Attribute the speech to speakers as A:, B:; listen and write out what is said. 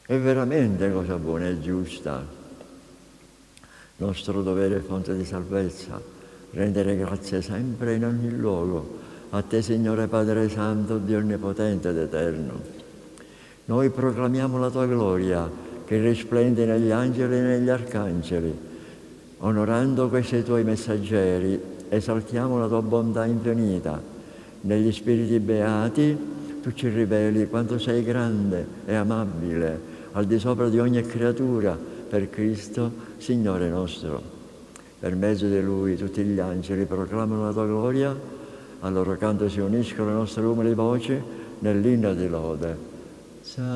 A: È veramente cosa buona e giusta. Nostro dovere e fonte di salvezza, rendere grazie sempre in ogni luogo a Te, Signore Padre Santo, Dio Onnipotente ed Eterno. Noi proclamiamo la Tua gloria, che risplende negli angeli e negli arcangeli. Onorando questi Tuoi messaggeri, esaltiamo la Tua bontà infinita. Negli spiriti beati Tu ci riveli quanto sei grande e amabile, al di sopra di ogni creatura, per Cristo, Signore nostro. Per mezzo di Lui tutti gli angeli proclamano la Tua gloria, al loro canto si uniscono le nostre umili voci nell'inno di lode.